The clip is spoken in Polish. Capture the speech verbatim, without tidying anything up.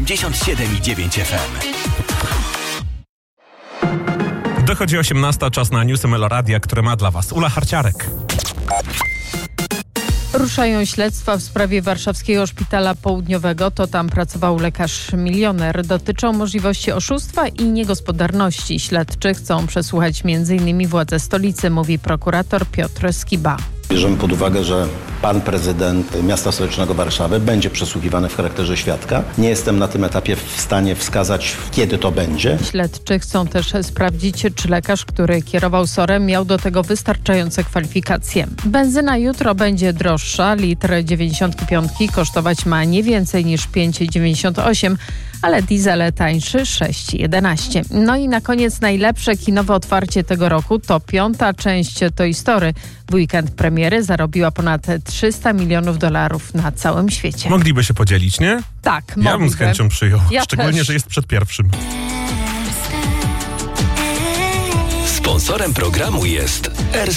osiemdziesiąt siedem i dziewięć F M. Dochodzi osiemnasta, czas na newsy Meloradia, które ma dla Was Ula Harciarek. Ruszają śledztwa w sprawie warszawskiego szpitala południowego. To tam pracował lekarz milioner. Dotyczą możliwości oszustwa i niegospodarności. Śledczy chcą przesłuchać między innymi władze stolicy, mówi prokurator Piotr Skiba. Bierzemy pod uwagę, że pan prezydent miasta stołecznego Warszawy będzie przesłuchiwany w charakterze świadka. Nie jestem na tym etapie w stanie wskazać, kiedy to będzie. Śledczy chcą też sprawdzić, czy lekarz, który kierował SOR-em, miał do tego wystarczające kwalifikacje. Benzyna jutro będzie droższa. Litr dziewięćdziesiąt pięć kosztować ma nie więcej niż pięć dziewięćdziesiąt osiem, ale diesel tańszy sześć jedenaście. No i na koniec najlepsze kinowe otwarcie tego roku to piąta część Toy Story. W weekend premiery zarobiła ponad trzysta milionów dolarów na całym świecie. Mogliby się podzielić, nie? Tak, Ja mogliby. bym z chęcią przyjął. Ja Szczególnie, też. że jest przed pierwszym. Sponsorem programu jest R